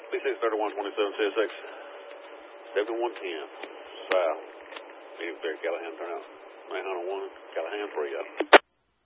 B6 3127 CSX 7110 south. Meeting there, Callahan turnout. 901, Callahan 3 up.